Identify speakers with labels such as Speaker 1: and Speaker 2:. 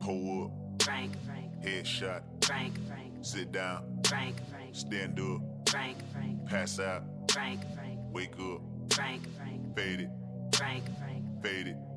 Speaker 1: Pull up,
Speaker 2: Frank,
Speaker 1: headshot,
Speaker 2: Frank,
Speaker 1: sit down,
Speaker 2: Frank,
Speaker 1: stand up,
Speaker 2: Frank,
Speaker 1: pass out,
Speaker 2: Frank,
Speaker 1: wake up,
Speaker 2: Frank,
Speaker 1: fade it,
Speaker 2: Frank,
Speaker 1: fade it.